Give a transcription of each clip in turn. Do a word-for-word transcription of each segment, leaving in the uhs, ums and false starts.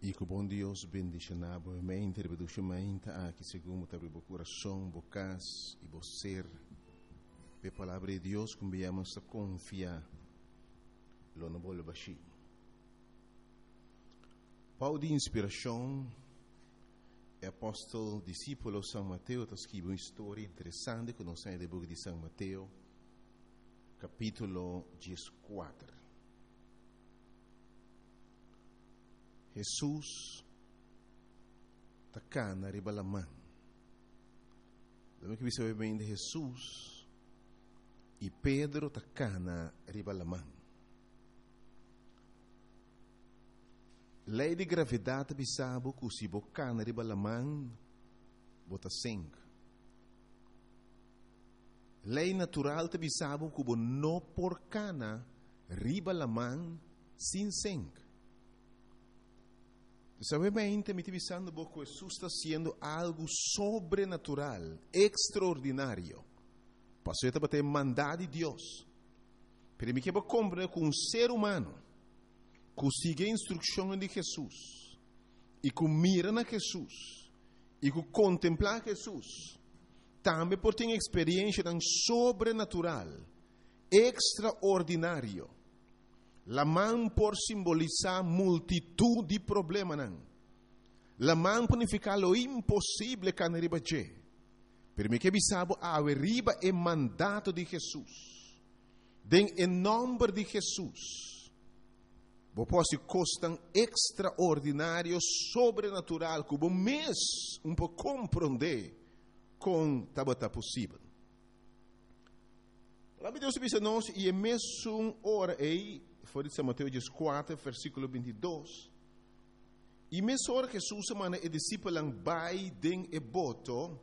E que o bom Deus bendiga mente, rebeduche mente, aqui segundo o teu coração, bocas e você. A palavra de Deus, como viemos a confiar, lo não vou baixar. Paulo de inspiração, é apóstolo, discípulo de São Mateus, está escrevendo uma história interessante que nós temos do livro de São Mateus, capítulo quatorze. Jesus está cá na riba da mão. Lembra que você bem de Jesus e Pedro está cá na riba da mão. Lei de gravidade bisabo que se boca na riba da mão bota sangue. Lei natural te bisabo que bo no por cana riba da mão sem sangue. Sabemente, me divisando um pouco, Jesus está sendo algo sobrenatural, extraordinário. Passou a ter mandado de Deus. Mas me quero compreender que um ser humano que sigue a instrução de Jesus e que mira na Jesus e que contempla Jesus, também pode ter uma experiência tão sobrenatural, extraordinário. La mão por simbolizar multitud de problemas. La mão por significar lo impossível que não riba je. Pero me que bisabo a riba é mandato de Jesus. Den em nome de Jesus. Bo posso costan extraordinário, sobrenatural, que bo mes um pouco compreender com tabata possível. A palavra de Deus diz a nós, e é mesmo hora aí, foi de São Mateus quatro, versículo vinte e dois. E mesmo hora que Jesus manda e discípulo vai den e boto,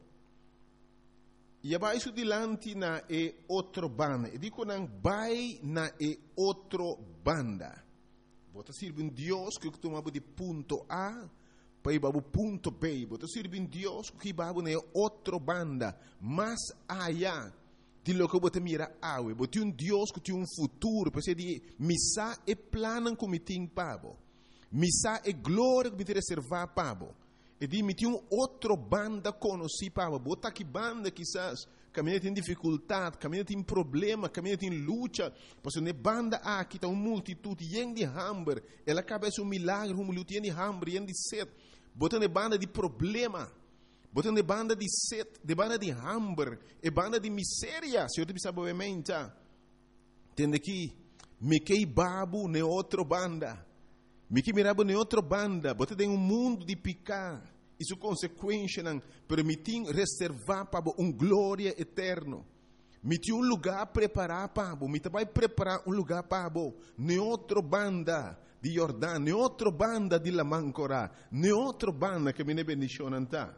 e vai su dilante na e outro banda. E dico nang vai na e outro banda. Bota sirve um Deus que tomava de ponto A para ir para o ponto B. Bota sirve um Deus que vai na outro banda, mais allá de lo que você mira awe, você tem um Deus que tem um futuro, para ser de missa e plano que me tem pabo, missa e glória que me tem reservar pabo, e de me tem um outro banda conheci pabo, bota aqui banda quizás, caminha tem dificuldade, caminha tem problema, caminha tem luta, porque ne banda aqui está uma multitud, yen de hambre, ela cabeça um milagre, um luta yen de hambre, yen de sede, bota ne banda de problema. Botando de banda de sede, de banda de hambre, e banda de miséria. Se eu te pensar obviamente, tende que me que babu ne outro banda, me que mirabo ne outro banda. Bote tem um mundo de picar, isso consequência não permitir reservar para um glória eterno. Me tem um lugar preparar para bo, me vai preparar um lugar para bo, ne outro banda de Jordão, ne outro banda de la Mancora, ne outro banda que me ne bendicionam tá.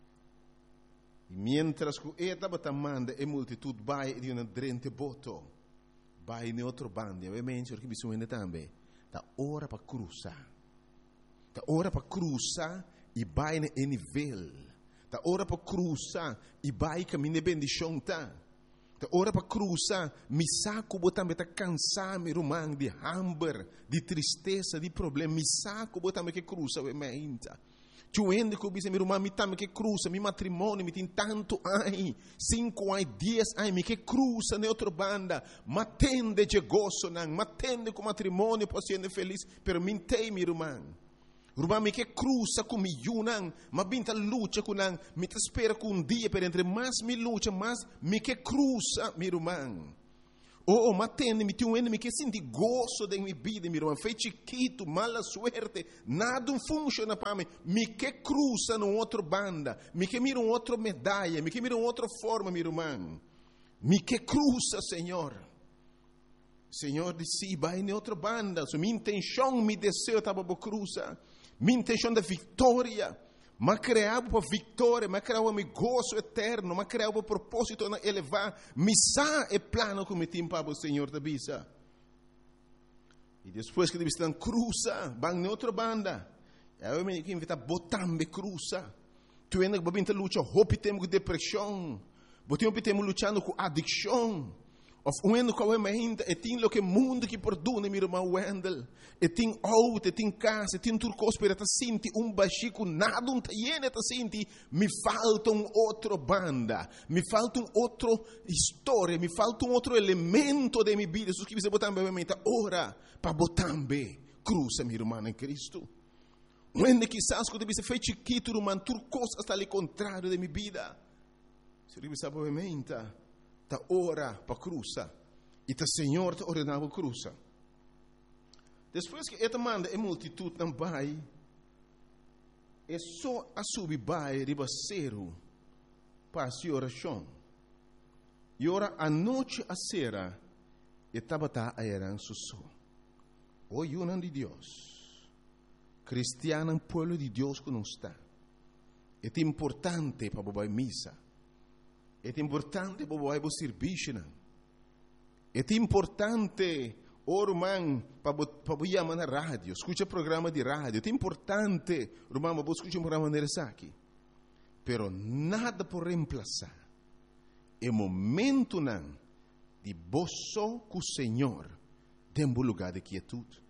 E mientras que esta batamanda e multitud vai de uma drente boto, vai em outro bando, e ovviamente perché bisogna também, da ora para cruzar, da ora para cruzar e vai em nível, da ora para cruzar e vai caminhar bendição tá, da ora para cruzar, mi saco botambe tá cansar mi rumang de hambre, de tristeza, de problema, mi saco botambe que cruza ovviamente. Tuende que eu disse, meu irmão, me tame que cruza, meu matrimônio, me tem tanto ai, cinco ai, dez ai, me que cruza na outra banda, matende de gozo, não, matende com matrimônio, posso ser feliz, pero me tem, meu irmão. Irmão, me que cruza com mi não, mas binta luta com não, me te espera com um dia, pero entre mais me luta, mais me que cruza, meu irmão. Oh, matende, me tem um ene, me que senti gozo de minha vida, meu irmão. Foi chiquito, mala suerte, nada funciona para mim. Me que cruza num outro banda, me que mira um outro medalha, me que mira uma outra forma, meu irmão. Me que cruza, Senhor. Senhor disse, vai em outra banda. So, minha intenção, meu desejo estava para cruzar. Minha intenção da vitória. Mas criava para vitória, mas criava para gozo eterno, mas criava para propósito de elevar. Missa é plano que me tem para o Senhor da bisa. E depois que deve estar cruza, vai em outra banda. Eu me que invita botambe cruza. Tu ainda que babinta luta, hope temos com depressão. Botinho temos lutando com adicção. Of wendo com a mente, e tem lo que mundo que perdona, meu irmão Wendel. E tem auto, e tem casa, e tem turcos para te sentir um baixico, nada um taiene te sentir. Me falta um outro banda, me falta um outro história, me falta um outro elemento de minha vida. Se você quiser botar minha mente, ora, para botar bem, cruza, meu irmão em Cristo. Wende quizás quando você fez chiquito, irmão, turcos hasta ali contrário de minha vida. Se você sabe minha mente, ta ora para cruza. E o Senhor te ordenava cruza. Depois que esta manda a multitud não vai, é só a subir vai ribaceiro para a oração. E ora a noite a sera, e tabata a eran susso. O yunan de Deus. Cristiano, pueblo de Deus que não está. É importante para bobar missa. É importante para bobar serviço. É importante, oh, irmão, para chamar na rádio. Escuta programa de rádio. É importante, irmão, para escutar um programa de aqui. Pero nada por reemplazar. É momento não de boço com o Senhor dentro do lugar de quietude.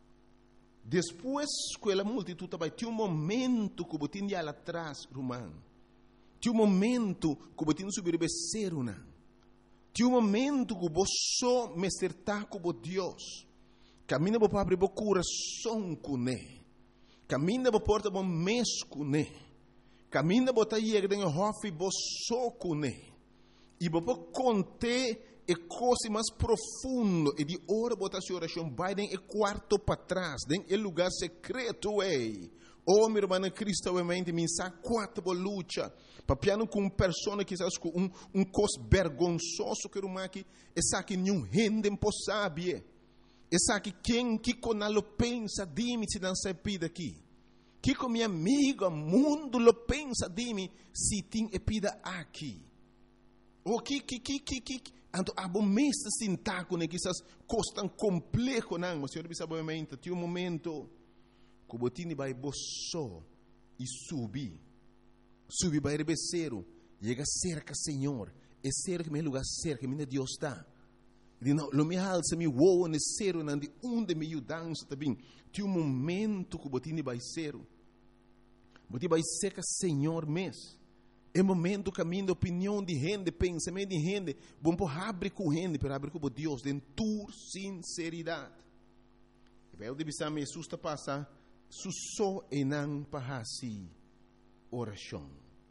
Depois que a multitud vai ter um momento que você tinha lá atrás, irmão. Tinha um momento que você tinha que subir becer, não. Tinha um momento que você me acertar com Deus. Camina para abrir o coração com Ele. Camina para porta o mês com Ele. Camina para ir dentro do hofe você com Ele. E para conter e coisa mais profundo e de hora botar sua oração vai dentro do quarto para trás, dentro do lugar secreto ei. Oh, meu irmão Cristo, obviamente, me sabe quatro luta. Papiano com uma pessoa que sabe com um um cos vergonzoso que uma que essa que nenhum rende impossível. Essa que quem que conalo pensa de mim se não se pida aqui. Que com minha amiga mundo lo pensa de mim se tem epida aqui. O que que que que que Anto abo mesta sintaco ne quizás costan complexo não, mas senhor bisa obviamente tinha um momento que o botini vai boço e subir. Subir vai rebeceiro, chega cerca Senhor, é cerca meu lugar cerca, minha Deus está. E não, lo me alça me woa ne cero não de onde me dança também. Tinha um momento que o botini vai ser. Botini vai cerca Senhor mesmo. É momento caminho de opinião de gente, pensamento de gente. Bom, por abrir com gente, para abrir com Deus, de tua sinceridade. E vai eu deve saber, Jesus está passando, sussó e não para assim, oração.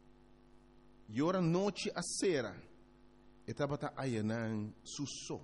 E ora noite a sera, e estava a ayanan sussó.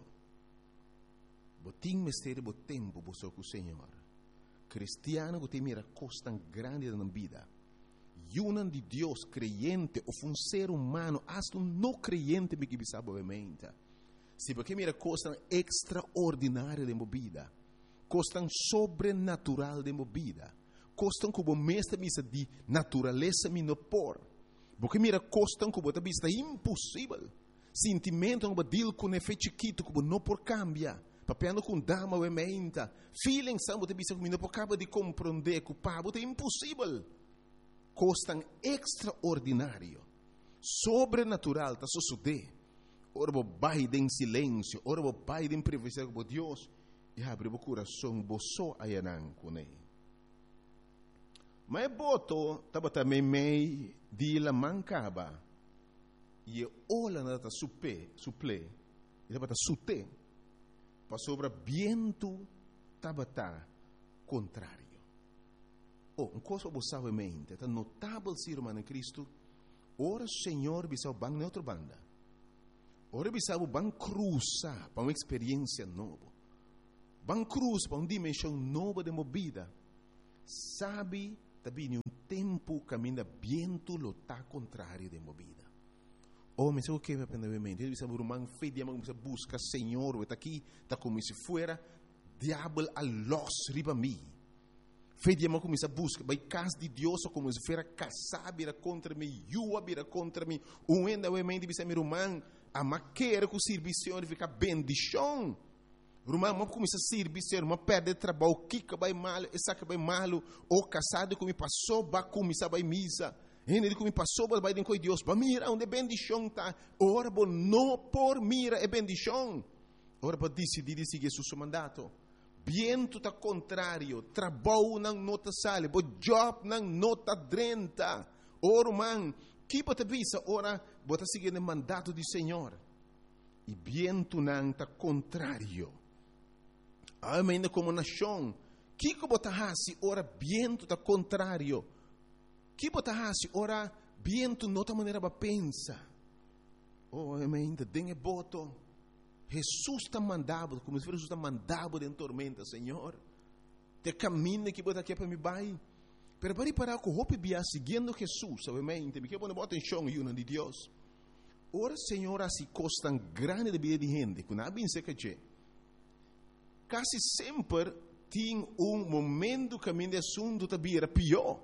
Botim mistério, bo tempo, bo com o Senhor. Cristiano, botim mira costa grande na vida. Yunan de Deus creyente ou um ser humano, hasta um não creyente me que sabe obviamente. Se porque mira costa extraordinária de movida, costa sobrenatural de movida, costa como mestre misa de natureza me no por, porque mira costa como ta vista impossível, sentimento como deal com efeito chiquito como não por cambia. Papiando com dama obviamente, feeling são ta vista como não por acaba de compreender que o pabo é impossível. Costan extraordinário, sobrenatural, está sucedendo. Ora, o pai em silêncio, ora, o pai em privacidade com Deus, e abre o coração, boço ayanan com ele. Mas boto, estava também meio de la mancaba, e olha nada supe, suple, e estava sute, para sobre viento, estava contrário. Oh, um coisa você sabe mente, é notável ser humano em Cristo. Ora, Senhor, bisau bang na outra banda. Ora, bisau bang cruza para uma experiência nova. Bang cruza para uma dimensão nova de movida. Sabe, também um tempo caminha viento lo tá contrário de movida. Oh, mas o que vai aprender a mente? Ele bisau rumang fe dia mang busca Senhor, está aqui, está como se fuera diabo a los riba mi. Fei dia mal começa a busca, vai casa de Deus como se fosse casar vira contra mim, yua vira contra mim, um ainda o mente bisa me rumang, a maquera com o serviço fica bendição. Rumang mal começa a serviço, uma perde trabalho, kika vai mal, essa que vai mal, ou casado como passou, ba começa vai misa. Ele como passou para baixo de Deus, para mira onde bendição está. Ora, bo não por mira é bendição. Ora, para decidir seguir seu mandato. Viento está contrário, trabalho não nota sale, bo job não nota drenta. Ora, man, que para visa, ora, bota seguir o mandato do Senhor. E viento não está contrário. Ainda como nação, que que bota hasi, ora, viento está contrário. Que bota hasi, ora, viento não está maneira para pensar. Oh, ainda tem boto. Jesus está mandado, como se Jesus está mandado em tormenta, Senhor. Te caminho que bota aqui para me vai. Pero para parar com o hope bia seguindo Jesus, obviamente, me quer botar atenção e de Deus. Ora, Senhor, assim costam grande de vida de gente, que não bem se que quase sempre tem um momento que a minha assunto está bira pior.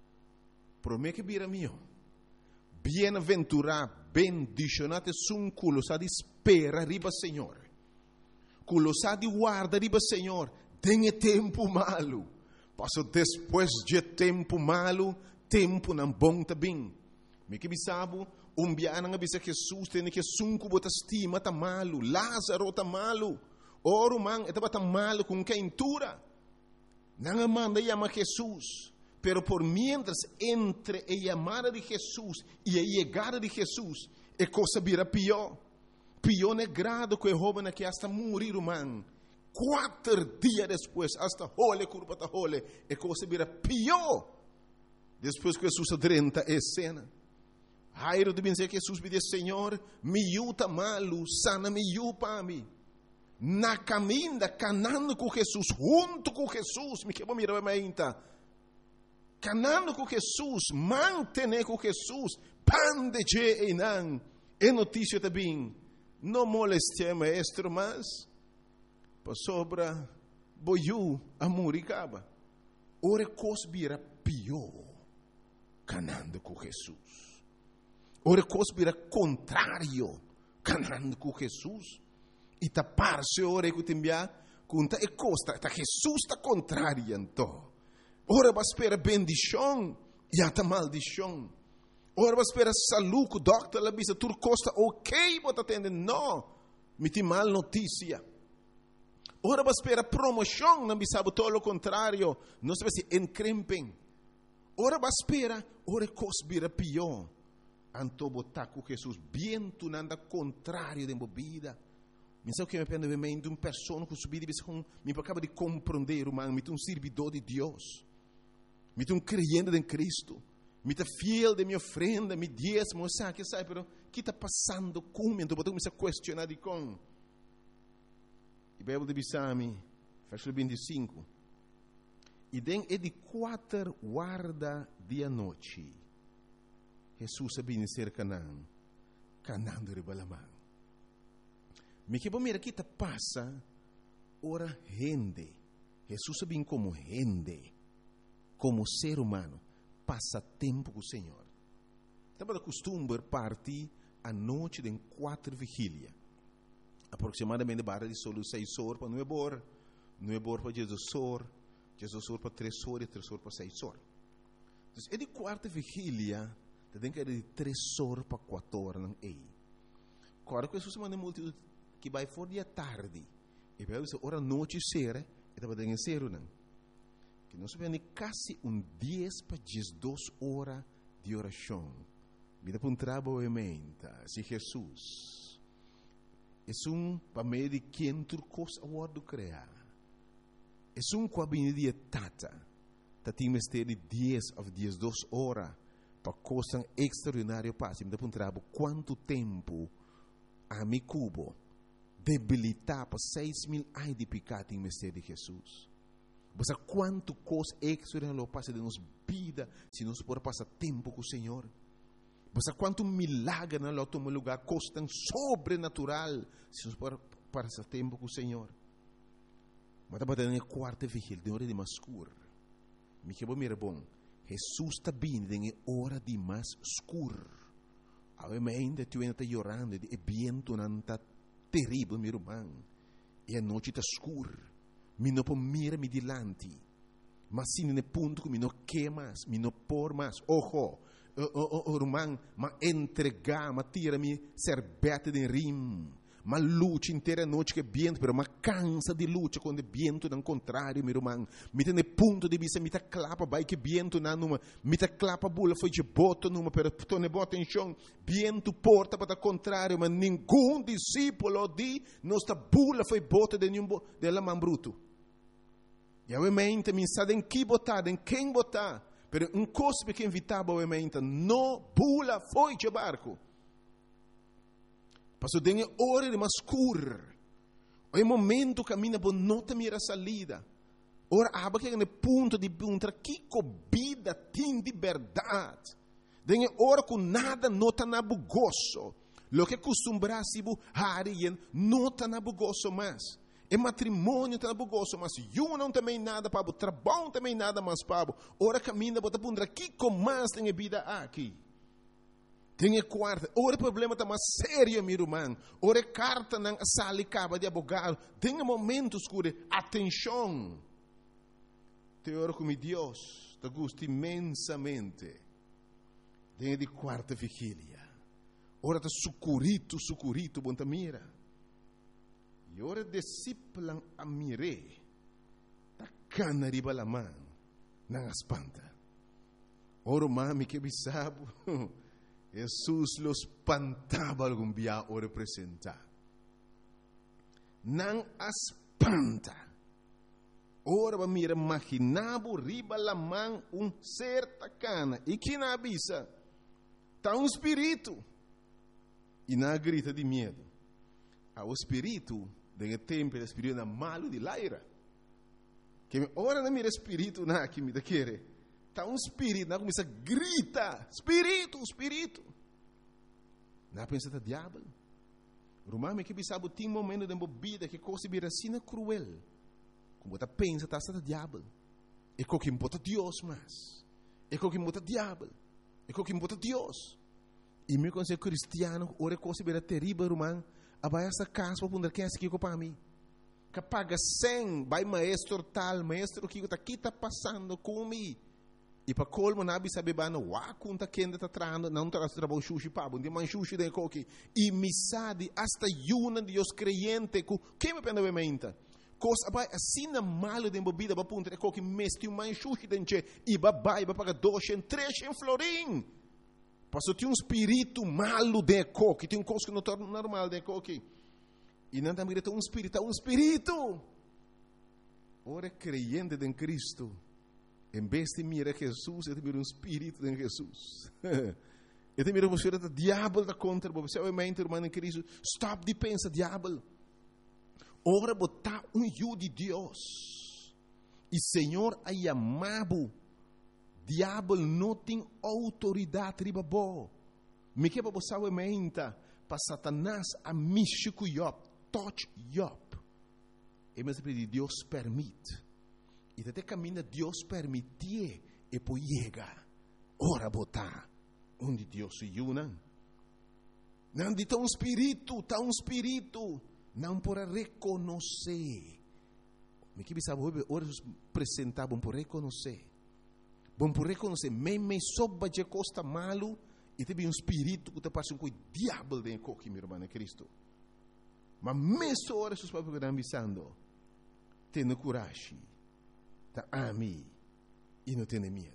Promete que bira mio. Bem-aventurado, bendicionate sun culo sa di spera riba Senhor. Culo sa di guarda riba Senhor. Tem tempo malo. Passo depois de tempo malo, tempo não bom também. Me que bisabo, um biana nga bisa Jesus tem que sunku bota estima tá malo, Lázaro tá malo. Oro man, etaba tá malo com quem tura. Não manda chama Jesus. Pero por mientras entre a llamada de Jesús y a llegada de Jesús, es cosa vira pior. Pior negrado que el joven que hasta morir, man. Cuatro días después, hasta jole, curva ta jole, es cosa vira pior. Después que Jesús adrenta a escena. Jairo de dizer que Jesus me diz, Senhor, me yuta malo, sana me yupa a mim. Na caminda, canando com Jesus, junto com Jesus, me quebra mirar a mente. Canando com Jesus, mantener com Jesus, pan de je e não. É notícia também. Não moleste maestro, mas para sobra boiu a muricaba. Ora cosbira pior, canando com Jesus. Ora cosbira contrário, canando com Jesus. E tapar-se ora que timbia, conta e costa, tá Jesus está contrário então. Ora vai esperar bendição e até maldição. Ora vai esperar saúde, o doctor lá bisa tur costa ok, bota atender não, me tem mal notícia. Ora vai esperar promoção, não bisa todo o contrário, não se vai se encrempem. Ora vai esperar, ora cosbira pior. Anto botar com Jesus, bem tu nanda contrário de bebida. Me sabe que me pende bem de uma pessoa que subir e com me acaba de compreender, man, me um servidor de Deus. Me um creyente em Cristo. Me tá fiel de minha ofrenda, me diezmo, sabe que sabe, pero que está passando comigo? Então botou me se questionar de com. E Bíblia de Bisami, versículo vinte e cinco. E den é de quatro guarda de noite. Jesus sabia ser Canaã, Canaã de Rebalamã. Me que bom mira que te passa, ora rende. Jesus sabia como rende, como ser humano, passa tempo com o Senhor. Estava de costume partir a noite de quatro vigília, aproximadamente barra de solo seis horas para nove horas, nove horas para Jesus horas, Jesus horas para três horas e três horas para seis horas. Então, é de quarta vigília, tem que ir de três horas para quatro horas, não é? Agora que Jesus manda multidão que vai fora de tarde, e vai dizer, ora noite será, e estava dando ser não. Que nós vemos quase um dez para duas horas de oração. Mira para um trabalho se Jesus é um para meio de quem turcos a word criar. É um cabine de tata. Tati mestre de dez a duas horas para coisa extraordinária passe. Mira para um trabalho quanto tempo a mi cubo debilitar para seis mil anos de pecado em mestre de Jesus. Você quanto coisa extraordinária passa de nossa vida se nós podemos passar tempo com o Senhor. Você quanto milagre não toma lugar, coisa tão sobrenatural se nós podemos passar tempo com o Senhor. Mas estava dando a quarta vigília, de hora de mais escuro. Me que bom, mira bom. Jesus está vindo em hora de mais escuro. Obviamente, tu ainda está chorando, e vento não está terrível, meu irmão. E a noite está escura. Mi não pode mirar me dilante. Mas sim, no ponto que mi não quer mais, mi não por mais. Ojo, o irmão, mas entregar, mas tira-me serbete de rim. Mas luta inteira noite que viento, pero mas cansa de luta quando viento não contrário, meu irmão. Me tem ponto de vista, me tá clapa, vai que viento na numa, me tá clapa bula foi de boto numa, pero tu ne bota em chão, viento porta para o contrário, mas nenhum discípulo de nossa bula foi bota de nenhum de la man bruto. E a mente me sabe em que botar, em quem botar, pero um cospe que invitava a mente, não bula foi de barco. Passo tem hora de mascur. O momento caminha por nota mira salida. Ora aba que no ponto de punta que vida tem de verdade. Tem hora com nada nota na bugoso. Lo que costumbra-se bu harien nota na bugoso mais. E matrimônio tá na bugoso, mas eu não também nada para o trabalho também nada mais para. Ora caminha por punta que com mais tem vida aqui. Tem quarta, ora o problema está mais sério, meu irmão. Ora carta na sala acaba de abogado. Tem momentos que atenção. Te oro com Deus, te gusta imensamente. Tem de quarta vigília. Ora está sucurito, sucurito, bom mira. E ora discípulo a mire. Ta cana riba la mão, não espanta. Ora mami que bisabo. Jesus los espantava algum dia o representar. Não espanta. Ora va mira imaginavo riba la mão um certa cana. E que na avisa? Tá um espírito. E na grita de medo. O espírito, de tempo, o espírito malo de laira. Que ora na mira espírito na que me da querer. Está um espírito, não começa a gritar, espírito, espírito. Não pensa que é diabo. Romano que sabe tem momento de bebida que coisa vira assim cruel. Como você pensa que está diabo. É o que importa Deus mais. É o que importa diabo. É o que importa Deus. E me considero cristiano, ora coisa vira terrível, romano. Abai essa casa para poder quem é que para mim. Que paga cem, vai maestro tal, maestro que está aqui está passando comigo. E para colmo nabi sabe bano wa kunta kenda ta trando não tra trabalho sushi pabo de man sushi de coque e misade hasta yuna de os creyente ku que me pena vementa cos abai assim na malo de bebida ba punta de coque mesti um man sushi denche e babai ba paga dois em três em florim passou tinha um espírito malo de coque tem um coisa que não torna normal de coque e não também tem um espírito um espírito ora creyente em Cristo. Em vez de mirar Jesus, ele mira um espírito de Jesus. Ele mira você o diabo da contra, você é mente irmão em Cristo. Stop de pensar diabo. Ora botar um eu de Deus. E Senhor a chamado. Diabo não tem autoridade riba bo. Me que você é mente para Satanás a mexer com Job, touch Job. E mas Deus permite. E até caminha Deus permitir e poi chega. Ora botar onde Deus se una. Não de um espírito, tá um espírito, não por reconhecer. Me que sabe ora apresentar bom por reconhecer. Bom por reconhecer, me me soba de costa malo e teve um espírito que te passa com o diabo de coque, meu irmão Cristo. Mas mesmo ora seus papos que estão avisando, tenha coragem. Ami e não tem medo.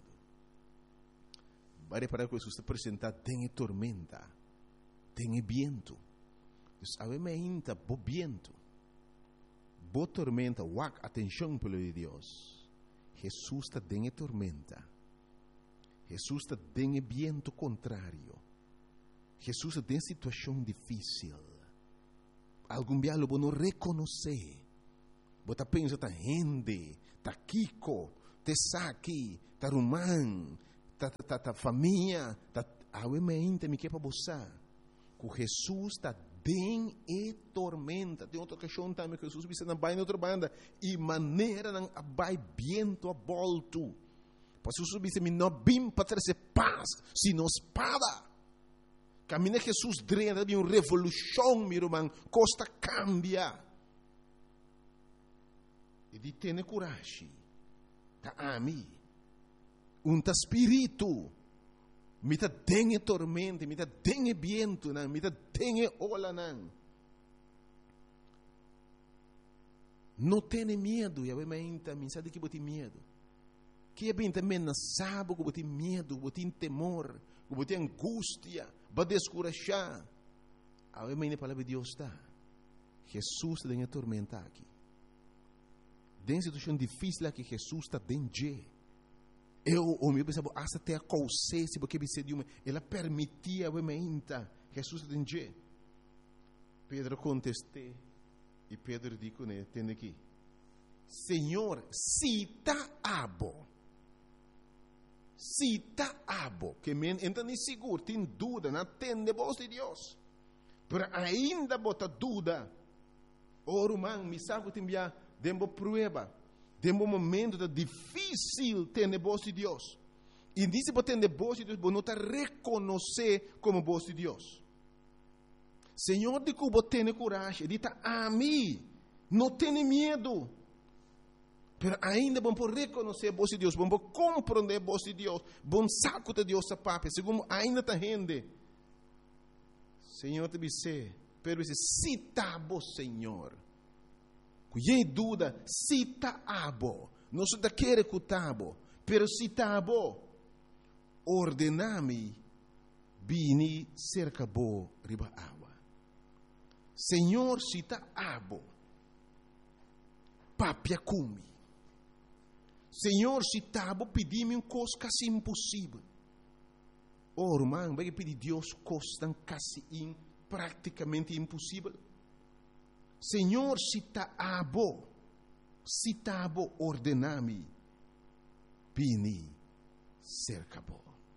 Vai para que Jesus te apresentar tem tormenta, tem viento. A mente bo viento, bo tormenta, wak atenção pelo de Deus. Jesus está tem tormenta. Jesus está tem viento contrário. Jesus está tem situação difícil. Algum dia lo não reconhecer. Você pensa tá rende. Ta Kiko, te Saki, ta Rumán, ta, ta, ta, ta família, ta mente me que para você. Que Jesus está bem e tormenta. Tem outra questão também que Jesus disse na baia outra banda e maneira não abai viento a volto. Pois Jesus disse me não bim para trazer paz, sino espada. Caminha Jesus drena de uma revolução, meu irmão, costa cambia. E di tene coragem. Ta ami. Um ta espírito. Mita dengue tormenta, mita dengue viento, nan, mita dengue ola nan. Não tenha medo, e a menta, me sabe que bote medo. Que é bem também não sabe que bote medo, bote temor, bote angústia, vai descurajar. A menta a palavra de Deus está. Jesus está em tormenta aqui. Tem situação difícil aqui, Jesus está dentro. Eu, o meu pensava, hasta até a consciência, porque você de uma, ela permitia a menta, Jesus está dentro. Pedro contestou. E Pedro disse, né, tem aqui, Senhor, se está abo, se está abo, que men entra nem seguro, tem dúvida, não tem de voz de Deus, mas ainda bota dúvida, oro man, me sabe que tem via, dembo prueba, dembo momento da difícil ter de voz de Deus, e disse para ter de voz de Deus, não está reconhecer como voz de Deus. Senhor, de Cuba, tenha coragem. Ele está a mim. Não tenha medo. Mas ainda vamos reconhecer a voz de Deus. Vamos compreender a voz de Deus. Vamos saco de Deus a papai. Segundo, ainda está rende. Senhor, te disse. Pero dice, se está bom, Senhor. Cuidado dúvida. Se está abo. Não se quer que está bom. Pero se está bom. Ordename. Bini cerca bo riba água. Senhor, se está abo, papia cumi. Senhor, se está abo, pedi-me uma coisa quase impossível. Oh, irmão, vai pedir Deus coisa quase in, praticamente impossível. Senhor, se está abo, se está abo, ordename, bini cerca bo.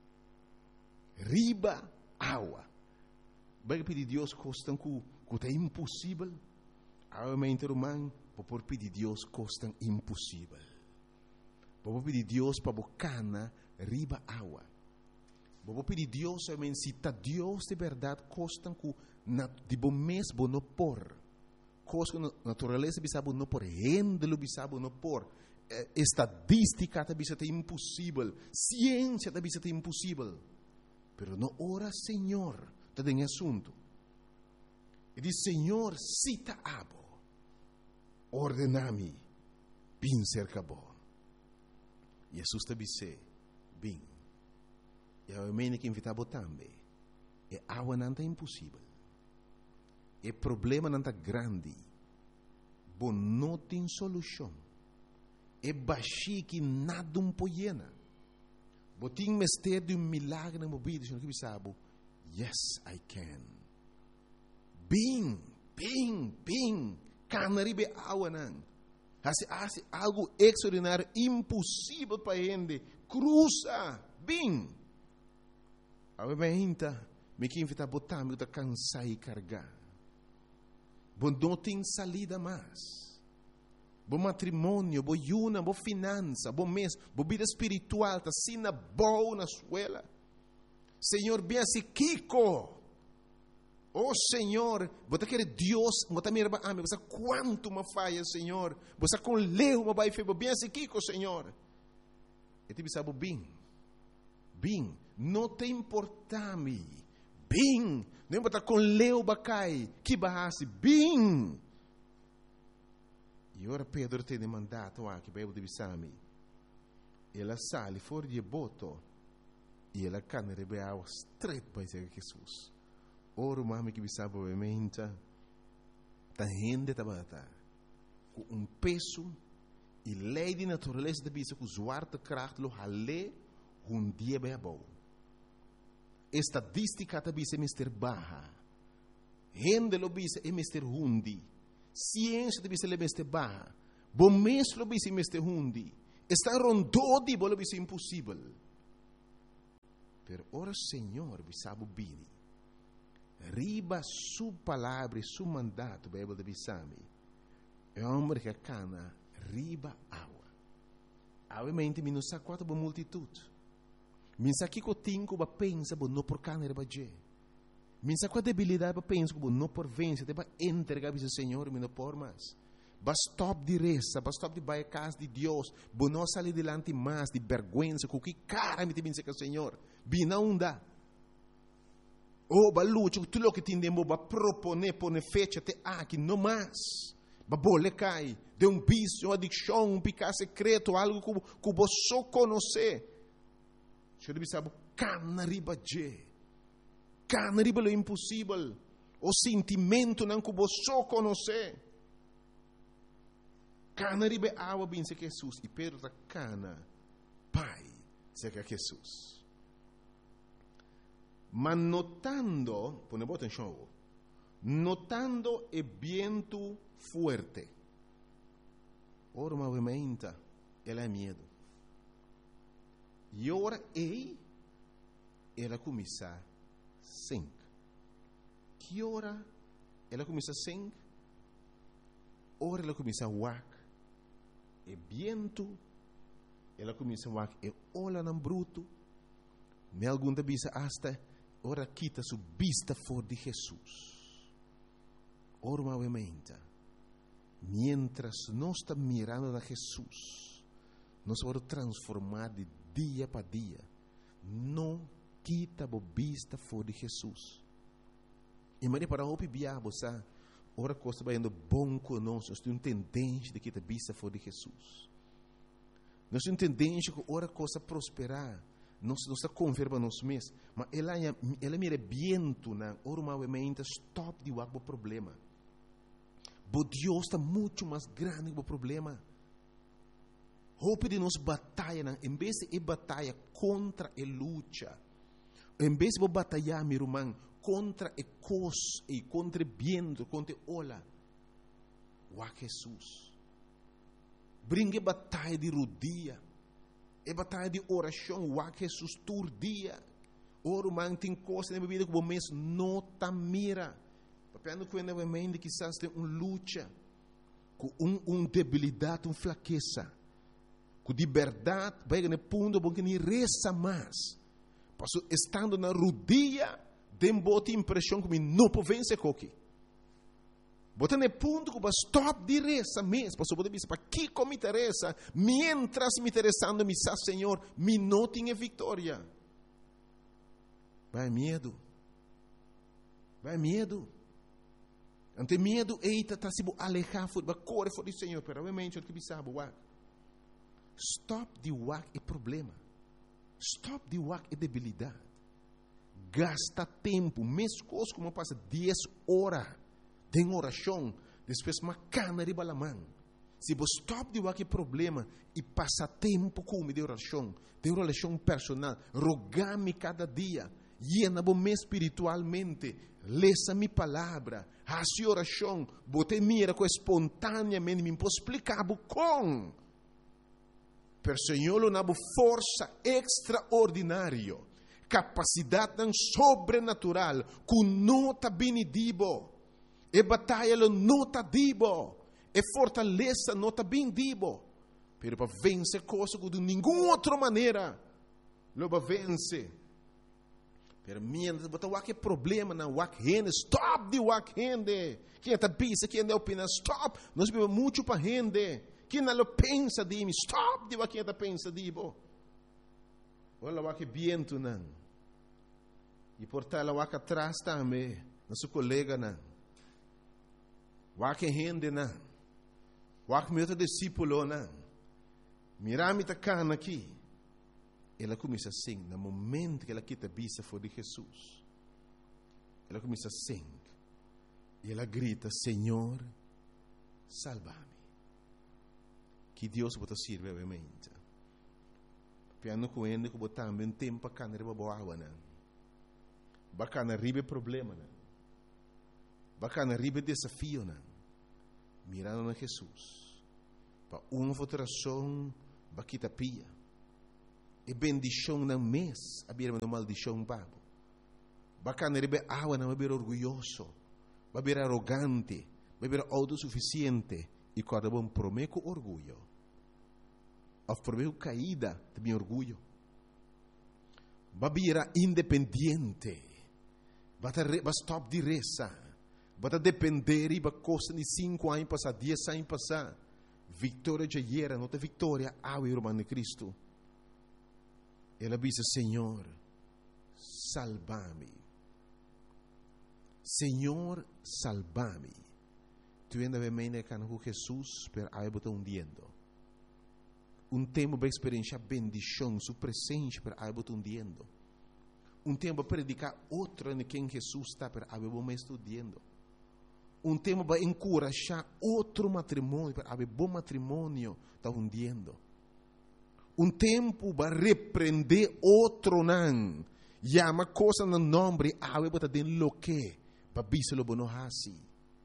Riba água. Vai pedir Deus coisa que é impossível. Realmente, irmão, vou pedir Deus coisa impossível. Vou pedir Deus para bocana riba água. Vou pedir Deus, realmente, se está Deus de verdade, coisa que de bom mês vou não pôr. Coisa que a natureza bisabo não pôr. Rendelo bisabo não pôr. Estadística também é impossível. Ciência também é impossível. Pero não ora, Senhor, está em assunto. E diz, Senhor, cita abo, ordename, bin cerca bo. Jesus te disse, bin. E a mene que invitava também. E água não é impossível. E problema não é grande. Bom, não tem solução. E baixi que nada um poiena. Botin mester de um milagre na mobília, senhor que sabe. Yes, I can. Bing, bing, bing. Canaribe água não. Hace, hace algo extraordinário, impossível para ele. Cruza, bing. A minha me que invita a botar, me que cansar e carregar. Bom, não tem salida mais. Bom matrimônio, bom yuna, bom finança, bom mês, bom vida espiritual, tá sina boa na escola. Senhor, bem assim, Kiko. Oh, Senhor, você quer Deus, você me ama, você quanto me falha, Senhor. Você com leu, me vai fazer, bem assim, Kiko, Senhor. E te sabe bem, bem, não te importa-me, bem, não importa com leu, bacai, que barrasse, bem. E ora Pedro tem mandato aqui para eu saber. Ela sale fora de boto e ela cana rebel straight para Jesus. Ora o mami que me sabe obviamente tá rende tabata com um peso e lei de natureza de bisa com zwarte kracht lo hale um dia bebo. Estadística da bisa mister baha. Rende lo bisa é mister hundi. Ciência de bisa lebeste barra. Bom mês lo bisa meste hundi. Está rondodi bo lo bisa impossível. Per ora Senhor bisabo bini. Riba su palavra, su mandato, Bíblia de bisami. É homem que cana riba água. Obviamente mi non sa quanto bo multitude. Mi sa que co tinco ba pensa bo no por cana riba je. Minsa com a debilidade para pensar que não por vencer, para entregar ao Senhor, não por mais. Ba stop de reza, ba stop de vai a casa de Deus. Ba não sair delante mais de vergonha, com que cara me te benze com o Senhor. Bina unda. Oh, ba luta, tudo o que tem demo, ba propone, pone fecha te aqui, não mais. Ba bole cai, de um vício, uma adicção, um pecado secreto, algo que que você só conhece. Você deve saber, cana riba je. Cana riba lo impossível. O sentimento não que você só conhece. Cana riba água bem se Jesus. E Pedro da cana, pai, se que Jesus. Mas notando, pone atenção, notando o vento fuerte. Ora, movimenta, ela é medo. E ora, ei, ela começa a sing. Que ora, ela começa a sing. Ora, ela começa a wak. E vento, ela começa a wak. E olha não bruto. Me alguma vez hasta, ora quita sua vista fora de Jesus. Ora, movimenta. Mientras nós estamos mirando a Jesus, nós vamos transformar de dia para dia. Não quita a vista fora de Jesus. E Maria para o biabo, sabe? Ora costa vai indo bom conosco. Nós temos tendência de quitar a vista fora de Jesus. Nós temos tendência que ora costa prosperar. Nós não está converba nós mesmos. Mas ela ela mira viento na ora movimenta stop de o problema. Bo Deus está muito mais grande que o problema. Hope de nós batalha, em vez de batalha contra a luta, em vez de batalhar, meu irmão, contra a cos e contra o viento, contra a ola, o Jesus. Brinque batalha de rodia, e batalha de oração, o Jesus todo dia. Oro man tem coisa na bebida que o mês não tá mira. Papiando que o mente quizás tem uma luta, com uma um debilidade, uma fraqueza, com de verdade, vai no ponto bom que nem reza mais. Passo estando na rodia, tem boa impressão que não pode vencer coque. Bota no ponto que vai stop de reza mesmo. Passo pode dizer para que como me interessa, mientras me interessando me sa Senhor, me não tinha vitória. Vai medo. Vai medo. Ante medo, eita, tá se alejar, vai correr fora do Senhor, pero obviamente, o que sabe, o stop de wak é problema. Stop de wak é debilidade. Gasta tempo, mesmo coisa como passa dez horas de oração, depois uma cana de balamã. Se você stop de wak é problema e passa tempo com de oração, de oração personal, rogar-me cada dia, llena-me espiritualmente, lesa minha palavra, faça oração, botei mira com espontaneamente, me posso explicar com. Per Senhor, uma força extraordinária, capacidade sobrenatural, que não está bem dibo, e batalha não está dibo, e fortaleza não está bem dibo, pero para vencer coisas que de nenhuma outra maneira, lo para vencer. Pero mientras botar o que problema na wak rende, stop de wak rende. Quem está pensa, quem não opina, stop. Nós vivemos muito para rende. Quem não pensa de mim, stop de wak quem está pensa de bo. Olha o wak viento não. E por tal o wak atrás também, nosso colega não. Wak rende não. Wak meu discípulo não. Mirame tá cana aqui. Ela começa a sing, no momento que ela quita a vista fora de Jesus. Ela começa a sing. E ela grita, Senhor, salva-me. Que Deus pode servir, obviamente. Piano com ele, que botar também tempo para canar riba boa água, não. Bacana riba problema, não. Bacana riba desafio, não. Mirando na Jesus. Para uma votação, baquita pia. E bendição não mês, abrir uma maldição babo. Bacana rebe água não beber orgulhoso, beber arrogante, beber autossuficiente e cada bom prometo orgulho. Of prometo caída de meu orgulho. Beber independente, basta stop de reza, Bota depender e costa de cinco anos passar, dez anos passar. Vitória de era, não tem vitória, ao irmão de Cristo. Ela disse, Senhor, salva-me. Senhor, salva-me. Tu ainda vem me com Jesus, per aí botar um diendo. Um tempo para experienciar bendição, sua presença, per aí botar um diendo. Um tempo para predicar outra em quem Jesus está, per aí botar um estudando. Um tempo para encorajar outro matrimônio, para haver bom matrimônio, está hundiendo. Um tempo para repreender outro não. Llama coisa no nome, haver para den lo que, para biselo bono hasi.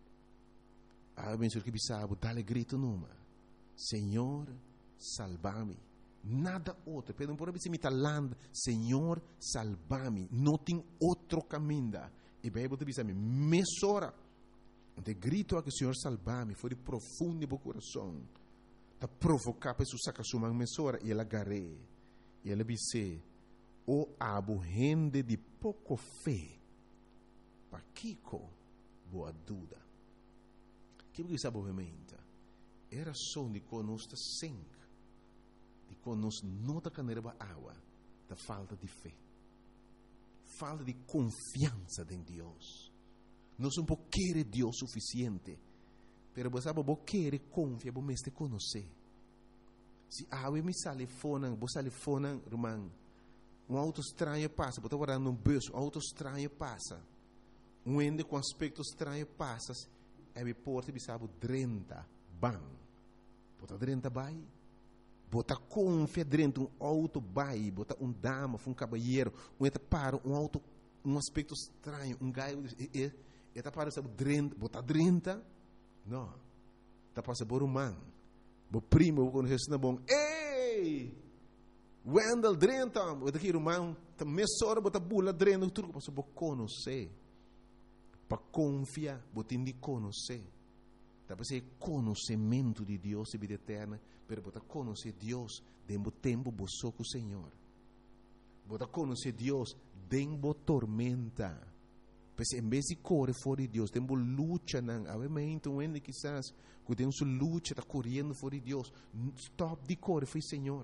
Haver menso que bisabo, dale grito numa. Senhor, salva-me. Nada outro. Pedro por abrir mita land, Senhor, salva-me. Não tem outro caminho. E bem, você bisa me mesora. De grito a que o Senhor salva-me, foi de profundo no coração. Da provocar para sacar sua mesora e ela agarrei. E ela disse, o abo gente de pouco fé, para Kiko, boa dúvida. Que você sabe obviamente? Era só de conosco sangue, de conosco nota canerba água, da falta de fé, falta de confiança em Deus. Não são por querer Deus suficiente, pero você sabe por querer confiar, por mestre conhecer. Se a água me sale fora, você sale fora, irmão, um auto estranho passa, você está num bus, um auto estranho passa, um ende com aspecto estranho passa, é me porta, me sabe, trinta, bam, bota trinta vai, bota confia dentro um auto vai, bota um dama, um cabalheiro, um eta para um auto, um aspecto estranho, um gaio, e eta para sabe trinta, bota trinta, não, tá passa por um man, bo primo, bo conhece na bom, ei, Wendell trinta, bota aqui irmão, tá mesora, bota bula trinta, tudo passa bo conhecer. Para confiar, você tem de conhecer. Para ser conhecimento de Deus e vida eterna, pero você conhecer Deus dentro do tempo você com o Senhor. Você conhecer Deus dentro da tormenta. Porque em vez de correr fora de Deus, dentro da luta, não. Obviamente, um ende quizás, que tem sua luta, está correndo fora de Deus. Stop de correr, foi Senhor.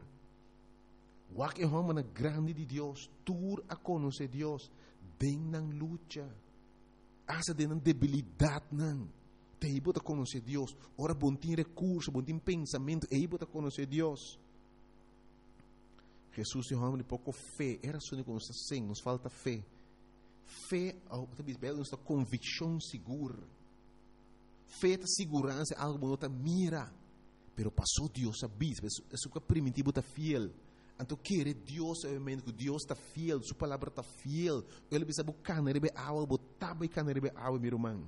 O que é uma grande de Deus, tur a conhecer Deus dentro da luta. Asa de uma debilidade não. Te aí bota conhecer Deus. Ora bom tem recurso, bom tem pensamento. Aí bota conhecer Deus. Jesus é um homem de pouco fé. Era só que nos assim, nos falta fé. Fé, nos dá convicção segura. Fé é segurança, algo que não mira. Pero passou Deus a bispo. Isso que é primitivo está fiel. Então, querer Deus, obviamente, que Deus está fiel, sua palavra está fiel. Ele precisa buscar na rebe água, botar buscar na rebe água, meu irmão.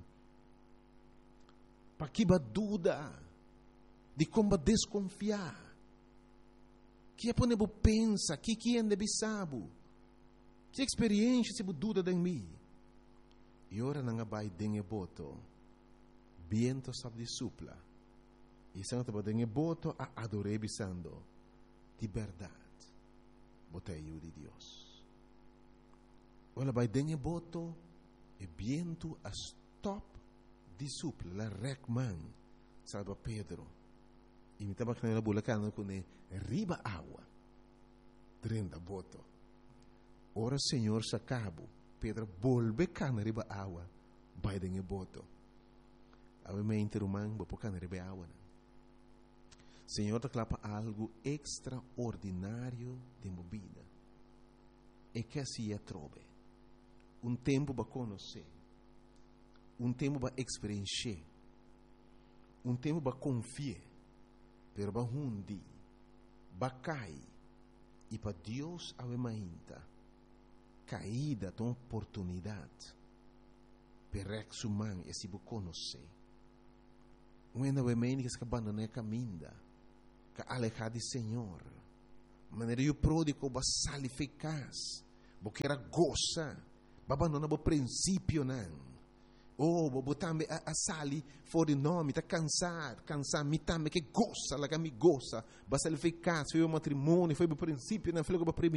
Para que ba dúvida, de como desconfiar. Que é para não pensa, que que é de sabe. Que experiência se dúvida de mim. E ora não vai dengue boto, viento sabe de supla. E santo ba dengue boto a adorei bisando, de verdade. Botei o de Deus. Olha, vai dengue boto e viento a stop de supla, la recman, salva Pedro. E me estava com a bulacana com ele, riba água, trinta boto. Ora, Senhor, sacabo, Pedro, volve cana riba água, vai dengue boto. Obviamente, irmão, vou pôr cana riba água. Senhor te clapa algo extraordinário de movida. E que assim é trove. Um tempo para conhecer. Um tempo para experienciar. Um tempo para confiar. Pero para hundi. Para cair. E para Deus avemainta. Caída de uma oportunidade. Para exumar e se conhecer. Um avemainta que se abandona a caminho. Alejar de Senhor. Maneira o pródigo vai sair eficaz. Porque era goza. Vai abandonar o princípio não. Oh, vou também a, a sali fora de nome, está cansado, cansado, me também que goza, lá que me goza. Vai sair eficaz, foi o matrimônio, foi o princípio, não foi o